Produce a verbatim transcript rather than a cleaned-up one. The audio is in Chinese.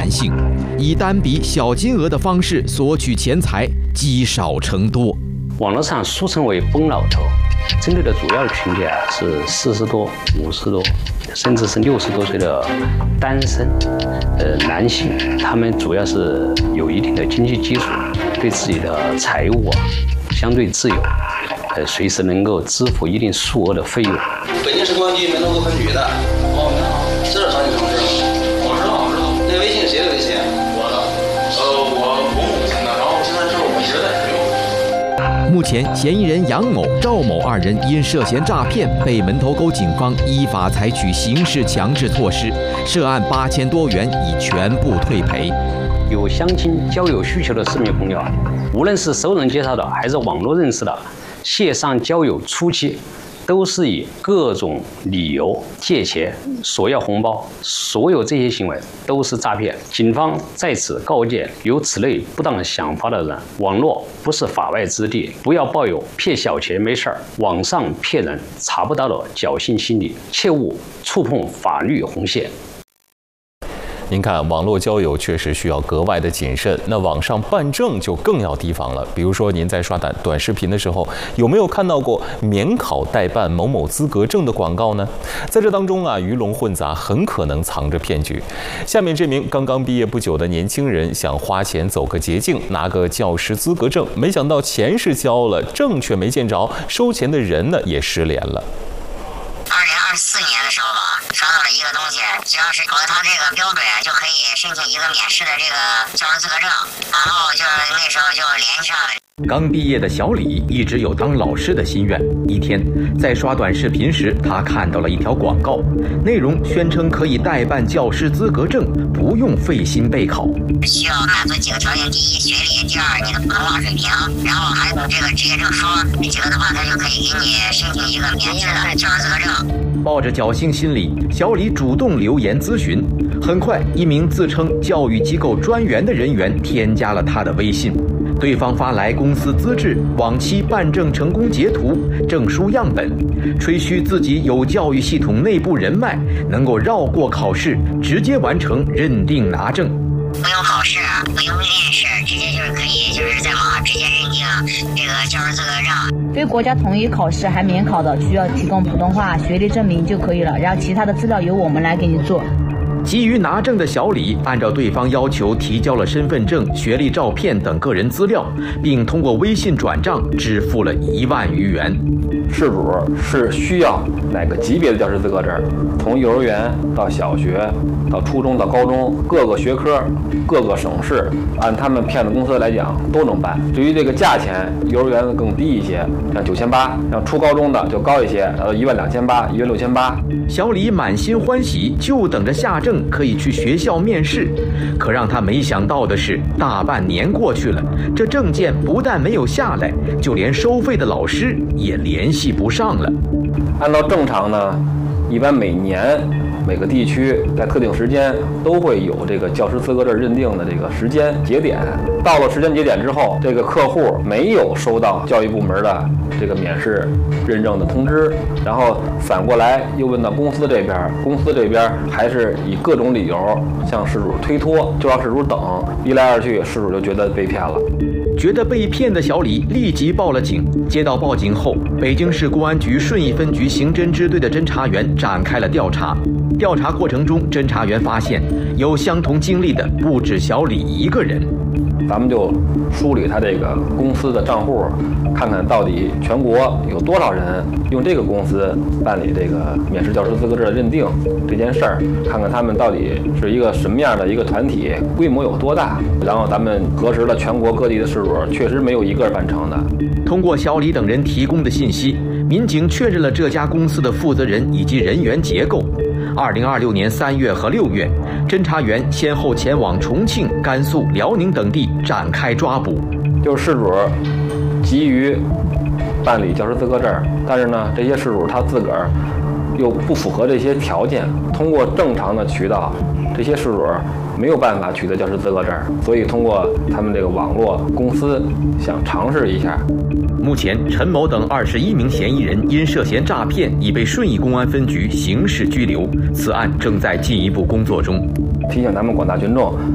男性，以单笔小金额的方式索取钱财，积少成多。 网络上俗称为“崩老头”，针对的主要的群体啊是四十多、五十多，甚至是六十多岁的单身呃男性，他们主要是有一定的经济基础，对自己的财务啊相对自由，呃随时能够支付一定数额的费用。 北京市公安局门头沟分局的。哦，您好，这是找你同事吗？我知道，我知道。那微信谁的微信？我的。呃，我我母亲的，然后现在就是我一直在使用。 目前，嫌疑人杨某、赵某二人因涉嫌诈骗，被门头沟警方依法采取刑事强制措施，涉案八千多元已全部退赔。 有相亲交友需求的市民朋友啊，无论是熟人介绍的还是网络认识的，线上交友初期都是以各种理由借钱、索要红包，所有这些行为都是诈骗。警方在此告诫有此类不当想法的人，网络不是法外之地，不要抱有骗小钱没事儿，网上骗人查不到的侥幸心理，切勿触碰法律红线。 您看，网络交友确实需要格外的谨慎，那网上办证就更要提防了。比如说，您在刷短短视频的时候，有没有看到过免考代办某某资格证的广告呢？在这当中啊，鱼龙混杂，很可能藏着骗局。下面这名刚刚毕业不久的年轻人想花钱走个捷径，拿个教师资格证，没想到钱是交了，证却没见着，收钱的人呢也失联了。 二零二四年的时候吧，刷到了一个东西，只要是符合他这个标准，就可以申请一个免试的这个教师资格证，然后就那时候就联系上了。 刚毕业的小李一直有当老师的心愿。一天，在刷短视频时，他看到了一条广告，内容宣称可以代办教师资格证，不用费心备考。 需要满足几个条件：第一，学历；第二，你的普通话水平，然后还有这个职业证书。这几个的话，他就可以给你申请一个免试的教师资格证。 抱着侥幸心理，小李主动留言咨询。很快，一名自称教育机构专员的人员添加了他的微信。对方发来公司资质、往期办证成功截图、证书样本，吹嘘自己有教育系统内部人脉，能够绕过考试，直接完成认定拿证。 不用考试，不用面试，直接就是可以就是在网上直接认定这个教师资格证。 非国家统一考试还免考的，需要提供普通话学历证明就可以了，然后其他的资料由我们来给你做。 急于拿证的小李按照对方要求提交了身份证、学历照片等个人资料，并通过微信转账支付了一万余元。 事主是需要哪个级别的教师资格证？从幼儿园到小学，到初中到高中，各个学科、各个省市，按他们骗子公司来讲都能办。至于这个价钱，幼儿园的更低一些，像九千八；像初高中的就高一些，到一万两千八、一万六千八。 小李满心欢喜，就等着下证可以去学校面试。可让他没想到的是，大半年过去了，这证件不但没有下来，就连收费的老师也联系不上了。 按照正常呢，一般每年每个地区在特定时间都会有这个教师资格证认定的这个时间节点。到了时间节点之后，这个客户没有收到教育部门的这个免试认证的通知，然后反过来又问到公司这边，公司这边还是以各种理由向事主推脱，就让事主等。一来二去，事主就觉得被骗了。 觉得被骗的小李立即报了警。接到报警后，北京市公安局顺义分局刑侦支队的侦查员展开了调查。调查过程中，侦查员发现有相同经历的不止小李一个人。 咱们就梳理他这个公司的账户，看看到底全国有多少人用这个公司办理这个免试教师资格证的认定这件事儿，看看他们到底是一个什么样的一个团体，规模有多大。然后咱们核实了全国各地的事主，确实没有一个办成的。 通过小李等人提供的信息，民警确认了这家公司的负责人以及人员结构。二零二六年三月和六月，侦查员先后前往重庆、甘肃、辽宁等地展开抓捕。 就是事主急于办理教师资格证，但是呢，这些事主他自个儿又不符合这些条件，通过正常的渠道，这些事主没有办法取得教师资格证，所以通过他们这个网络公司想尝试一下。 目前，陈某等二十一名嫌疑人因涉嫌诈骗，已被顺义公安分局刑事拘留，此案正在进一步工作中。 提醒咱们广大群众，